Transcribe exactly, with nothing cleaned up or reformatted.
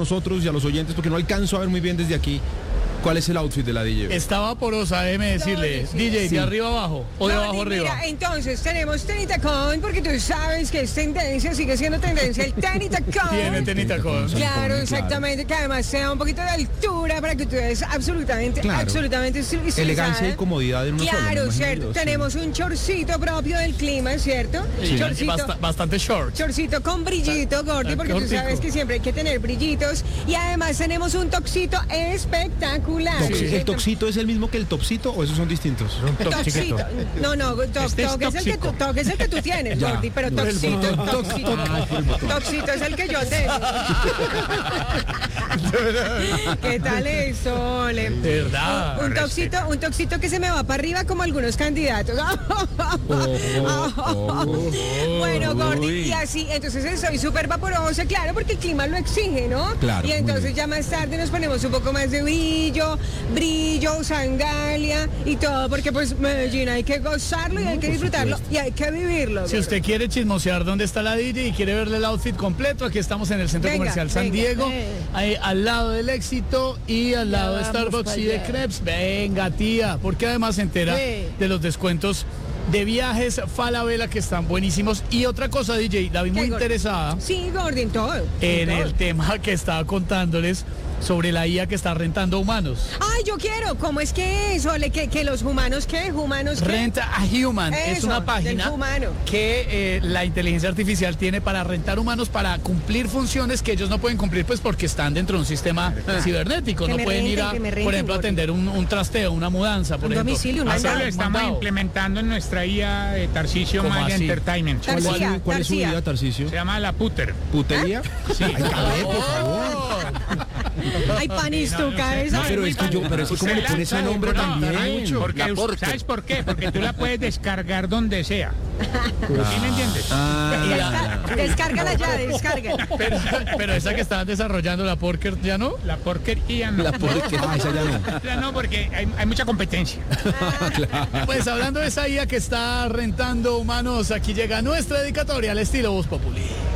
nosotros y a los oyentes, porque no alcanzo a ver muy bien desde aquí, cuál es el outfit de la D J. Está vaporosa, déjeme decirle. No, sí, D J, sí. ¿de arriba abajo o de No, abajo y arriba? Mira, entonces tenemos tenitacón, porque tú sabes que es tendencia, sigue siendo tendencia el tenitacón. Tiene tenitacón. Claro, exactamente, que además sea un poquito de altura para que tú veas absolutamente, Claro. absolutamente estilizada. Elegancia y comodidad en uno solo, me Claro, imagino cierto. yo, sí. Tenemos un chorcito propio del clima, ¿cierto? Sí, Chorcito. basta- bastante short. Chorcito con brillito, Gordy, Está porque tú cortico. sabes que siempre hay que tener brillitos. Y además tenemos un toxito espectacular. Toxi- Sí. ¿El toxito es el mismo que el topsito o esos son distintos? Toxito. No, no, to- Este es toc es el que tú, tóxico. toc es el que tú tienes, Ya. Gordy, pero El toxito, botón. toxito. Toxito es el que yo tengo. ¿Qué tal eso, Ole? De verdad. Un toxito, un toxito que se me va para arriba como algunos candidatos. Bueno, Gordy, Uy. y así, entonces soy súper vaporosa, claro, porque el clima lo exige, ¿no? Claro, Y muy entonces bien. ya más tarde nos ponemos un poco más de brillo, brillo, sandalia y todo, porque pues Medellín hay que gozarlo y hay que por disfrutarlo supuesto. y hay que vivirlo. Si usted quiere chismosear dónde está la D J y quiere verle el outfit completo, aquí estamos en el Centro Venga, Comercial San venga, Diego, eh. ahí al lado del Éxito y al Ya lado de vamos Starbucks pa' y de allá. Crepes. Venga, tía, porque además se entera Sí. de los descuentos de viajes Falabella que están buenísimos. Y otra cosa, D J, la vi ¿Qué, muy Gordy? interesada Sí, Gordy, en todo. en todo. el tema que estaba contándoles sobre la I A que está rentando humanos. Ay, yo quiero. ¿Cómo es que eso? Le- Que, que los humanos, ¿qué? ¿Humanos qué? Renta a Human es Eso, una página del humano. que eh, la inteligencia artificial tiene para rentar humanos para cumplir funciones que ellos no pueden cumplir pues porque están dentro de un sistema cibernético. Que No me pueden ir renten, a, que me renten, por ejemplo, a Gordy. atender un, un trasteo, una mudanza, por Un ejemplo. domicilio, un Hacer mandado. Nosotros lo un estamos mandado. implementando en nuestra I A de Tarcisio ¿Cómo Maya así? Entertainment. Tarcisio. ¿Cuál, Tarcía, es, cuál es su Tarcía. idea, Tarcisio? Se llama La Puter. ¿Putería? Sí. Ay, cabe, por favor. Ay, panistuca, esa. No, pero es que yo, pero es que cómo le pones ese nombre también. Porque, ¿sabes por qué? Porque tú la puedes descargar donde sea. ¿Sí me entiendes? Ah, Desca- Descárgala ya, descárgala. Pero, pero esa que estaban desarrollando la Porker, ¿ya no? La Porker I A no. la porque ah, esa ya no. Ya no, porque hay, hay mucha competencia. Pues hablando de esa I A que está rentando humanos, aquí llega nuestra dedicatoria al estilo Voz Populi.